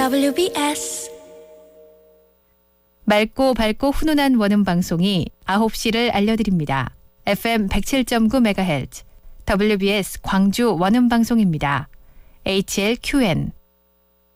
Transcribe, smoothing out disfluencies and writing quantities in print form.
WBS 맑고 밝고 훈훈한 원음 방송이 9시를 알려드립니다. FM 107.9MHz WBS 광주 원음 방송입니다. HLQN